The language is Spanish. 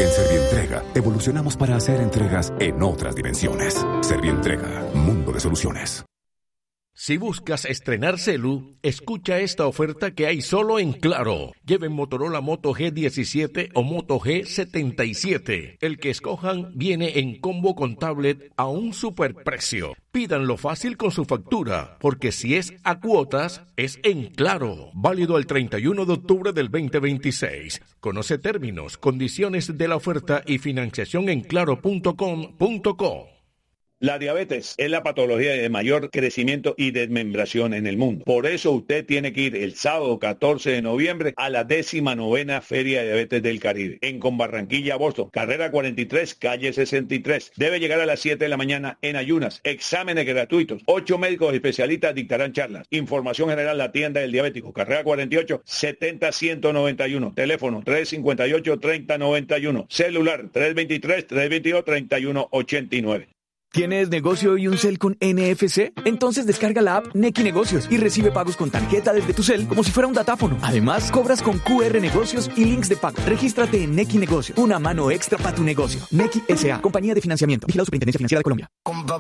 En Servientrega, evolucionamos para hacer entregas en otras dimensiones. Servientrega, mundo de soluciones. Si buscas estrenar celu, escucha esta oferta que hay solo en Claro. Lleven Motorola Moto G17 o Moto G77. El que escojan viene en combo con tablet a un superprecio. Pídanlo fácil con su factura, porque si es a cuotas, es en Claro. Válido el 31 de octubre del 2026. Conoce términos, condiciones de la oferta y financiación en claro.com.co. La diabetes es la patología de mayor crecimiento y desmembración en el mundo. Por eso usted tiene que ir el sábado 14 de noviembre a la 19ª Feria de Diabetes del Caribe, en Conbarranquilla, Boston, carrera 43, calle 63. Debe llegar a las 7 de la mañana en ayunas. Exámenes gratuitos. 8 médicos especialistas dictarán charlas. Información general, la tienda del diabético, carrera 48, 70-191. Teléfono 358-3091. Celular 323-322-3189. ¿Tienes negocio y un cel con NFC? Entonces descarga la app Nequi Negocios y recibe pagos con tarjeta desde tu cel como si fuera un datáfono. Además, cobras con QR Negocios y links de pago. Regístrate en Nequi Negocios. Una mano extra para tu negocio. Nequi S.A. Compañía de Financiamiento. Vigilado Superintendencia Financiera de Colombia.